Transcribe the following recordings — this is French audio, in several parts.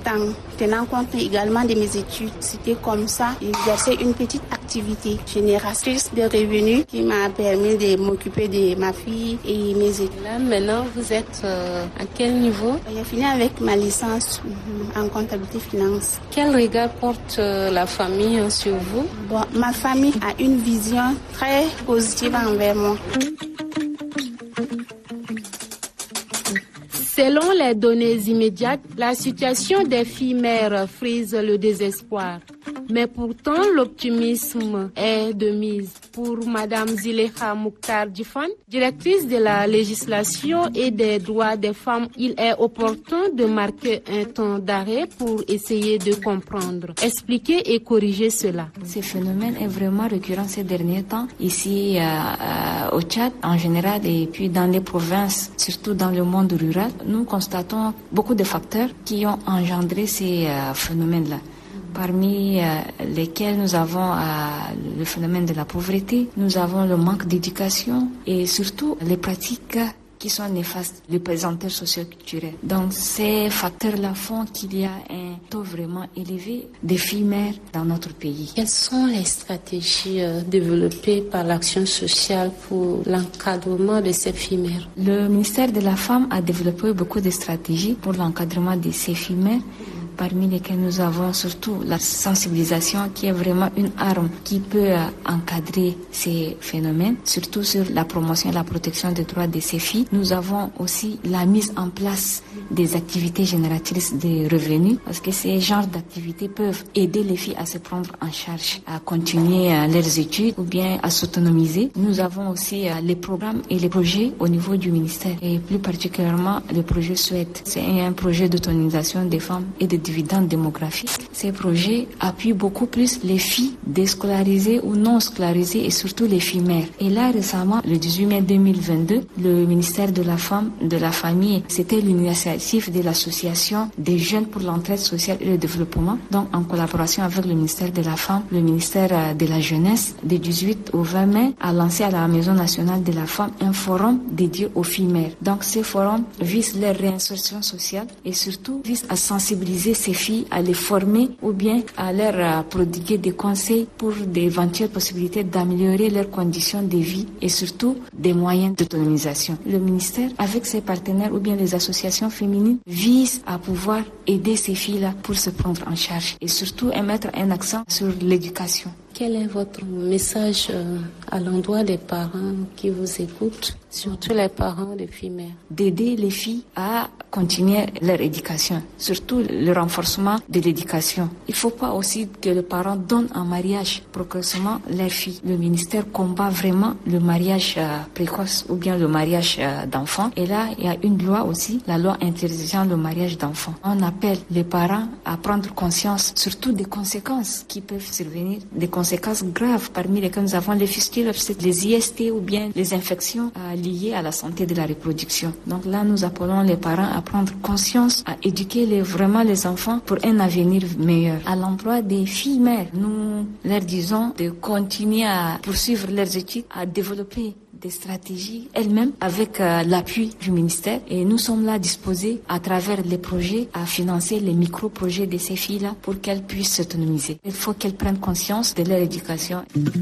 en tenant compte également de mes études. C'était comme ça, j'exerçais une petite activité génératrice de revenus qui m'a permis de m'occuper de ma fille et mes études. Là, maintenant, vous êtes à quel niveau? J'ai fini avec ma licence en comptabilité finance. Quel regard porte la famille sur vous? Bon, ma famille a une vision très positive envers moi. Selon les données immédiates, la situation des filles mères frise le désespoir. Mais pourtant, l'optimisme est de mise. Pour Madame Zileha Mouktar Difan, directrice de la législation et des droits des femmes, il est opportun de marquer un temps d'arrêt pour essayer de comprendre, expliquer et corriger cela. Ce phénomène est vraiment récurrent ces derniers temps, ici au Tchad en général et puis dans les provinces, surtout dans le monde rural. Nous constatons beaucoup de facteurs qui ont engendré ces phénomènes-là. Parmi lesquels nous avons le phénomène de la pauvreté, nous avons le manque d'éducation et surtout les pratiques qui sont néfastes, les pesanteurs socio-culturels. Donc ces facteurs-là font qu'il y a un taux vraiment élevé de filles mères dans notre pays. Quelles sont les stratégies développées par l'action sociale pour l'encadrement de ces filles mères? Le ministère de la Femme a développé beaucoup de stratégies pour l'encadrement de ces filles mères, parmi lesquels nous avons surtout la sensibilisation qui est vraiment une arme qui peut encadrer ces phénomènes, surtout sur la promotion et la protection des droits de ces filles. Nous avons aussi la mise en place des activités génératrices de revenus parce que ces genres d'activités peuvent aider les filles à se prendre en charge, à continuer leurs études ou bien à s'autonomiser. Nous avons aussi les programmes et les projets au niveau du ministère et plus particulièrement le projet SOUET. C'est un projet d'autonomisation des femmes et de dividendes démographiques. Ces projets appuient beaucoup plus les filles déscolarisées ou non scolarisées et surtout les filles mères. Et là, récemment, le 18 mai 2022, le ministère de la Femme, de la Famille, c'était l'initiative de l'association des jeunes pour l'entraide sociale et le développement. Donc, en collaboration avec le ministère de la Femme, le ministère de la Jeunesse, du 18 au 20 mai, a lancé à la Maison nationale de la Femme un forum dédié aux filles mères. Donc, ce forum vise leur réinsertion sociale et surtout vise à sensibiliser ces filles, à les former ou bien à leur prodiguer des conseils pour d'éventuelles possibilités d'améliorer leurs conditions de vie et surtout des moyens d'autonomisation. Le ministère, avec ses partenaires ou bien les associations féminines, vise à pouvoir aider ces filles-là pour se prendre en charge et surtout à mettre un accent sur l'éducation. Quel est votre message à l'endroit des parents qui vous écoutent, surtout les parents des filles mères? D'aider les filles à continuer leur éducation, surtout le renforcement de l'éducation. Il ne faut pas aussi que les parents donnent en mariage précocement leurs filles. Le ministère combat vraiment le mariage précoce ou bien le mariage d'enfants. Et là, il y a une loi aussi, la loi interdisant le mariage d'enfants. On appelle les parents à prendre conscience surtout des conséquences qui peuvent survenir, des conséquences graves parmi lesquelles nous avons les fistules, les IST ou bien les infections liées à la santé de la reproduction. Donc là, nous appelons les parents à prendre conscience, à éduquer vraiment les enfants pour un avenir meilleur. À l'endroit des filles mères, nous leur disons de continuer à poursuivre leurs études, à développer des stratégies elles-mêmes avec l'appui du ministère et nous sommes là disposés à travers les projets à financer les micro-projets de ces filles-là pour qu'elles puissent s'autonomiser. Il faut qu'elles prennent conscience de leur éducation.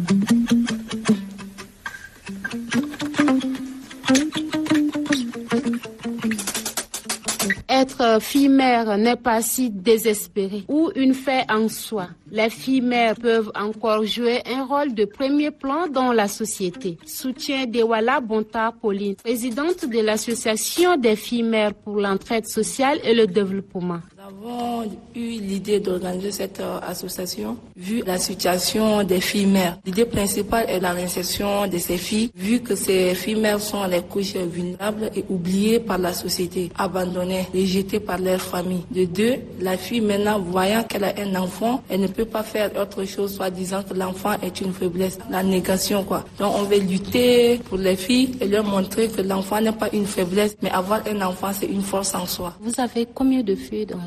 Être fille-mère n'est pas si désespéré ou une fin en soi. Les filles-mères peuvent encore jouer un rôle de premier plan dans la société. Soutien Dewala Bonta Pauline, présidente de l'association des filles-mères pour l'entraide sociale et le développement. Nous avons eu l'idée d'organiser cette association vu la situation des filles mères. L'idée principale est la réinsertion de ces filles vu que ces filles mères sont les couches vulnérables et oubliées par la société, abandonnées, rejetées par leur famille. De deux, la fille maintenant voyant qu'elle a un enfant, elle ne peut pas faire autre chose soit disant que l'enfant est une faiblesse, la négation quoi. Donc on veut lutter pour les filles et leur montrer que l'enfant n'est pas une faiblesse mais avoir un enfant c'est une force en soi. Vous avez combien de filles dans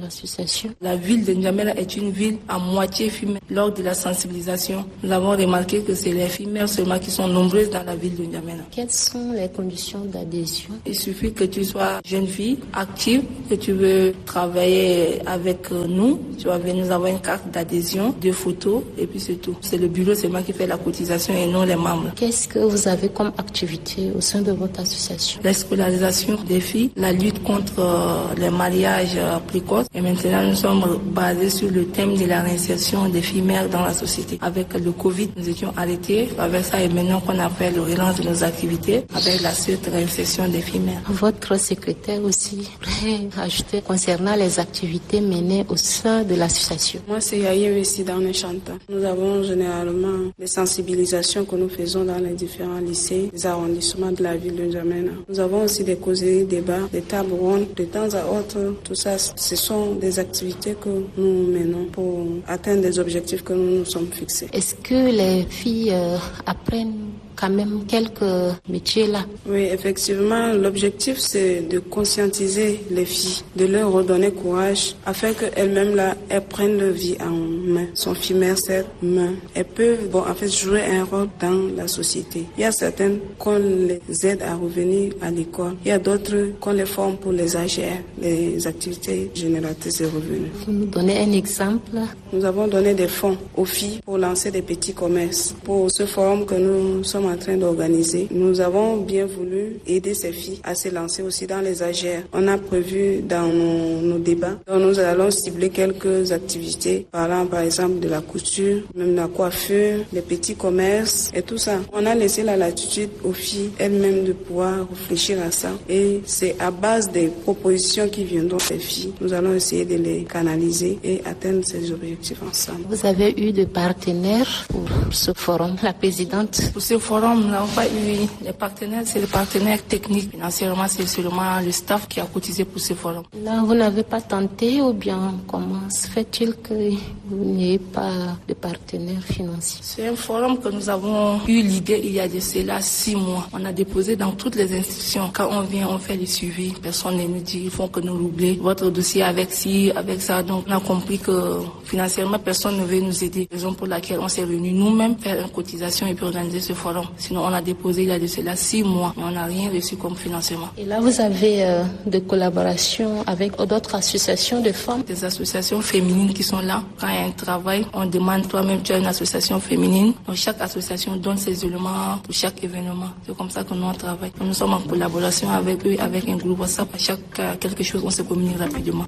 l'association? La ville de N'Djamena est une ville à moitié femelle. Lors de la sensibilisation, nous avons remarqué que c'est les femelles seulement qui sont nombreuses dans la ville de N'Djamena. Quelles sont les conditions d'adhésion? Il suffit que tu sois jeune fille, active, que tu veux travailler avec nous. Tu vas venir, nous avons une carte d'adhésion, 2 photos et puis c'est tout. C'est le bureau seulement qui fait la cotisation et non les membres. Qu'est-ce que vous avez comme activité au sein de votre association? La scolarisation des filles, la lutte contre les mariages précoces. Et maintenant, nous sommes basés sur le thème de la réinsertion des filles mères dans la société. Avec le Covid, nous étions arrêtés. Avec ça, et maintenant qu'on a fait le relance de nos activités, avec la suite réinsertion des filles mères. Votre secrétaire aussi pourrait ajouter concernant les activités menées au sein de l'association. Moi, c'est Yaye ici dans les chantants. Nous avons généralement des sensibilisations que nous faisons dans les différents lycées, les arrondissements de la ville de N'Djamena. Nous avons aussi des causeries, débats, des tables rondes. De temps à autre, tout ça, ce sont des activités que nous menons pour atteindre des objectifs que nous nous sommes fixés. Est-ce que les filles apprennent quand même quelques métiers là? Oui, effectivement, l'objectif c'est de conscientiser les filles, de leur redonner courage afin qu'elles-mêmes là, elles prennent leur vie en main. Sont filles mères, certes, mais elles peuvent jouer un rôle dans la société. Il y a certaines qu'on les aide à revenir à l'école. Il y a d'autres qu'on les forme pour les AGR, les activités génératrices de revenus. Vous nous donnez un exemple? Nous avons donné des fonds aux filles pour lancer des petits commerces. Pour ce forum que nous sommes en train d'organiser, nous avons bien voulu aider ces filles à se lancer aussi dans les AGR. On a prévu dans nos débats, donc nous allons cibler quelques activités, parlant par exemple de la couture, même la coiffure, les petits commerces et tout ça. On a laissé la latitude aux filles elles-mêmes de pouvoir réfléchir à ça et c'est à base des propositions qui viendront des filles. Nous allons essayer de les canaliser et atteindre ces objectifs ensemble. Vous avez eu des partenaires pour ce forum, la présidente? Pour ce forum, nous n'avons pas eu les partenaires, c'est les partenaires techniques. Financièrement, c'est seulement le staff qui a cotisé pour ce forum. Là, vous n'avez pas tenté ou bien comment se fait-il que vous n'ayez pas de partenaires financiers? C'est un forum que nous avons eu l'idée il y a de cela 6 mois. On a déposé dans toutes les institutions. Quand on vient, on fait le suivi. Personne ne nous dit, il faut que nous l'oublions. Votre dossier avec ci, avec ça. Donc, on a compris que financièrement, personne ne veut nous aider. Raison pour laquelle on s'est réunis nous-mêmes, faire une cotisation et puis organiser ce forum. Sinon, on a déposé il y a de cela 6 mois, mais on n'a rien reçu comme financement. Et là, vous avez des collaborations avec d'autres associations de femmes? Des associations féminines qui sont là. Quand il y a un travail, on demande toi-même, tu as une association féminine. Donc, chaque association donne ses éléments pour chaque événement. C'est comme ça que nous on travaille. Nous sommes en collaboration avec eux, avec un groupe WhatsApp. À chaque quelque chose, on se communique rapidement.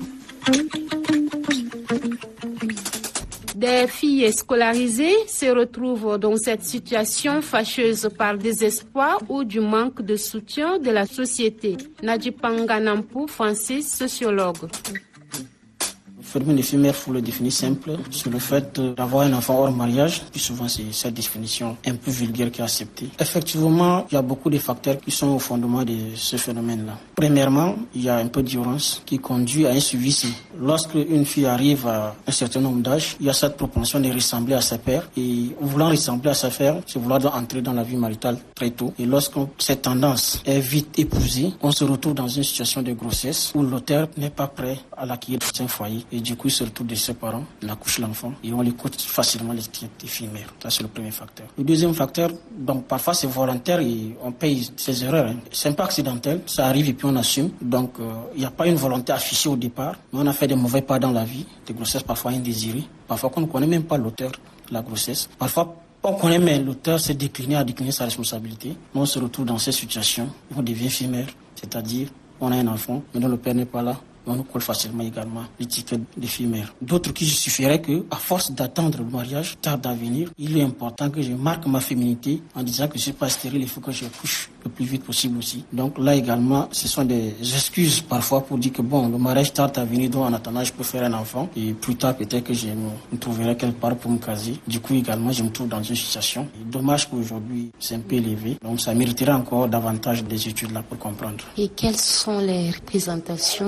Des filles scolarisées se retrouvent dans cette situation fâcheuse par désespoir ou du manque de soutien de la société. Nadjipanga Nampou, Francis, sociologue. Le phénomène éphémère, il faut le définir simple, sur le fait d'avoir un enfant hors mariage. Puis souvent, c'est cette définition un peu vulgaire qui est acceptée. Effectivement, il y a beaucoup de facteurs qui sont au fondement de ce phénomène-là. Premièrement, il y a un peu d'ignorance qui conduit à un suivisme. Lorsque une fille arrive à un certain nombre d'âge, il y a cette propension de ressembler à sa père. Et voulant ressembler à sa père, c'est vouloir entrer dans la vie maritale très tôt. Et lorsque cette tendance est vite épousée, on se retrouve dans une situation de grossesse où l'auteur n'est pas prêt à l'accueillir dans un foyer. Et du coup, il se retrouve de ses parents, il accouche l'enfant et on lui coûte facilement les titres des filles mères. Ça, c'est le premier facteur. Le deuxième facteur, donc parfois c'est volontaire et on paye ses erreurs. C'est un peu accidentel, ça arrive et puis on assume. Donc, il n'y a pas une volonté affichée au départ, mais on a fait des mauvais pas dans la vie, des grossesses parfois indésirées, parfois qu'on ne connaît même pas l'auteur de la grossesse. Parfois, on connaît mais l'auteur s'est décliné à décliner sa responsabilité. On se retrouve dans ces situations où on devient fille mère, c'est-à-dire on a un enfant, mais dont le père n'est pas là. On nous colle facilement également l'étiquette des filles mères. D'autres qui justifieraient que, à force d'attendre le mariage tard à venir, il est important que je marque ma féminité en disant que je ne suis pas stérile, il faut que je couche le plus vite possible aussi. Donc là également, ce sont des excuses parfois pour dire que bon, le mariage tarde à venir, donc en attendant, je peux faire un enfant et plus tard peut-être que je me trouverai quelque part pour me caser. Du coup également, je me trouve dans une situation. Dommage qu'aujourd'hui, c'est un peu élevé. Donc ça mériterait encore davantage des études là pour comprendre. Et quelles sont les représentations sociales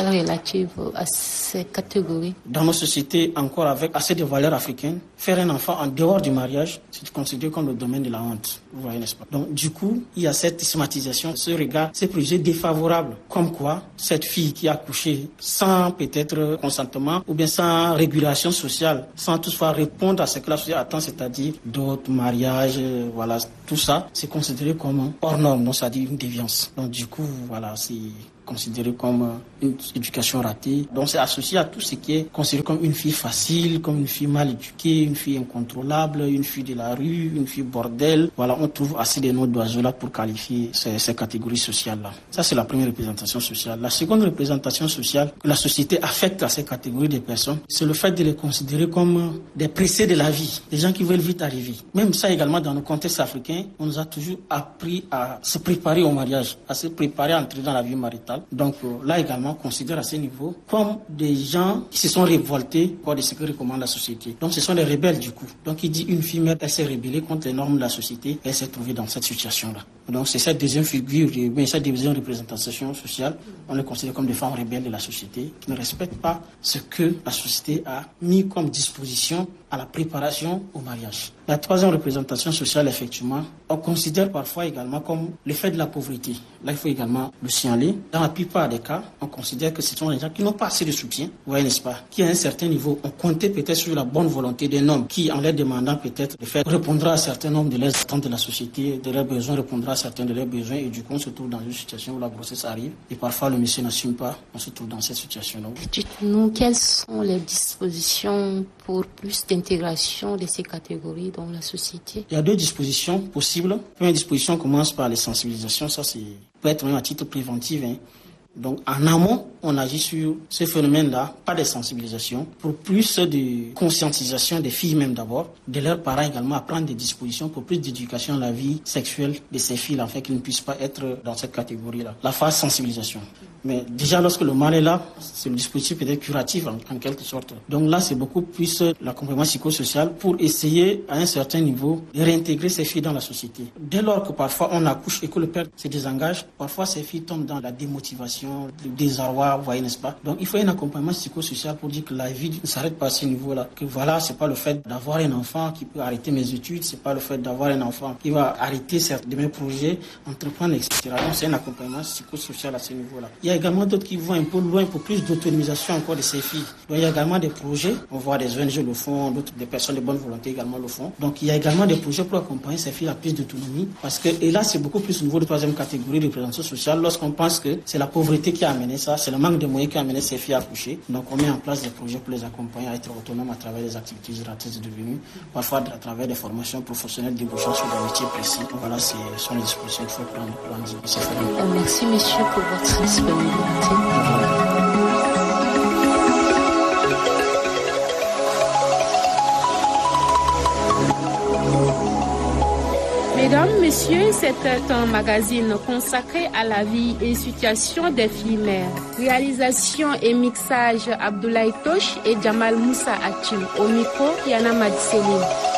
sociale relative à ces catégories? Dans nos sociétés, encore avec assez de valeurs africaines, faire un enfant en dehors du mariage, c'est considéré comme le domaine de la honte. Vous voyez, n'est-ce pas? Donc, du coup, il y a cette stigmatisation, ce regard, ces préjugés défavorables. Comme quoi, cette fille qui a accouché sans peut-être consentement ou bien sans régulation sociale, sans toutefois répondre à ce que la société attend, c'est-à-dire d'autres mariages, voilà, tout ça, c'est considéré comme hors norme, donc c'est-à-dire une déviance. Donc, du coup, voilà, c'est considéré comme une éducation ratée. Donc c'est associé à tout ce qui est considéré comme une fille facile, comme une fille mal éduquée, une fille incontrôlable, une fille de la rue, une fille bordel. Voilà, on trouve assez de noms d'oiseaux là pour qualifier ces catégories sociales-là. Ça, c'est la première représentation sociale. La seconde représentation sociale que la société affecte à ces catégories de personnes, c'est le fait de les considérer comme des pressés de la vie, des gens qui veulent vite arriver. Même ça également dans nos contextes africains, on nous a toujours appris à se préparer au mariage, à se préparer à entrer dans la vie maritale. Donc là également, on considère à ce niveau comme des gens qui se sont révoltés pour ce que recommande la société. Donc ce sont des rebelles du coup. Donc il dit une fille mère, elle s'est rébellée contre les normes de la société et elle s'est trouvée dans cette situation-là. Donc c'est cette deuxième figure, cette deuxième représentation sociale, on les considère comme des femmes rebelles de la société qui ne respectent pas ce que la société a mis comme disposition à la préparation au mariage. La troisième représentation sociale, effectivement, on considère parfois également comme le fait de la pauvreté. Là, il faut également le signaler. Dans la plupart des cas, on considère que ce sont des gens qui n'ont pas assez de soutien, vous voyez, n'est-ce pas, qui à un certain niveau ont compté peut-être sur la bonne volonté d'un homme qui, en leur demandant peut-être de faire, répondra à un certain nombre de leurs attentes de la société, de leurs besoins, répondra à certains de leurs besoins, et du coup, on se trouve dans une situation où la grossesse arrive, et parfois le monsieur n'assume pas, on se trouve dans cette situation-là. Dites-nous, quelles sont les dispositions pour plus d'intégration de ces catégories dans la société? Il y a deux dispositions possibles. La première disposition commence par les sensibilisations, ça peut être même à titre préventif. Donc en amont, on agit sur ce phénomène-là, pas de sensibilisation, pour plus de conscientisation des filles même d'abord, de leurs parents également, à prendre des dispositions pour plus d'éducation à la vie sexuelle de ces filles, afin qu'elles ne puissent pas être dans cette catégorie-là. La phase sensibilisation. Mais déjà lorsque le mal est là, c'est le dispositif peut-être curatif en quelque sorte. Donc là, c'est beaucoup plus l'accompagnement psychosocial pour essayer à un certain niveau de réintégrer ces filles dans la société. Dès lors que parfois on accouche et que le père se désengage, parfois ces filles tombent dans la démotivation, le désarroi, vous voyez, n'est-ce pas? Donc il faut un accompagnement psychosocial pour dire que la vie ne s'arrête pas à ce niveau-là. Que voilà, c'est pas le fait d'avoir un enfant qui peut arrêter mes études, c'est pas le fait d'avoir un enfant qui va arrêter de mes projets, entreprendre, etc. Donc c'est un accompagnement psychosocial à ce niveau-là. Il y a également d'autres qui vont un peu loin pour plus d'autonomisation encore de ces filles. Donc il y a également des projets, on voit des ONG le font, d'autres des personnes de bonne volonté également le font. Donc il y a également des projets pour accompagner ces filles à plus d'autonomie, parce que, et là c'est beaucoup plus au niveau de troisième catégorie de représentation sociale, lorsqu'on pense que c'est la pauvreté qui a amené ça, c'est le manque de moyens qui a amené ces filles à accoucher. Donc on met en place des projets pour les accompagner à être autonomes à travers des activités génératrices de revenus, parfois à travers des formations professionnelles débouchant sur des métiers précis. Donc voilà, ce sont les dispositions qu'il faut prendre pour endiguer ces phénomènes. Merci monsieur pour votre disponibilité. Mesdames, Messieurs, c'était un magazine consacré à la vie et situation des filles mères. Réalisation et mixage Abdoulaye Tosh et Jamal Moussa Hatim. Au micro, Yana Madisseline.